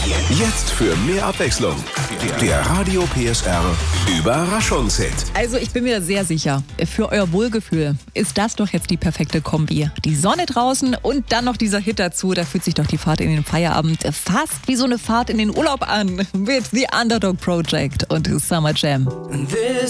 Jetzt für mehr Abwechslung. Der Radio PSR Überraschungshit. Also ich bin mir sehr sicher, für euer Wohlgefühl ist das doch jetzt die perfekte Kombi. Die Sonne draußen und dann noch dieser Hit dazu. Da fühlt sich doch die Fahrt in den Feierabend fast wie so eine Fahrt in den Urlaub an. Mit The Underdog Project und Summer Jam.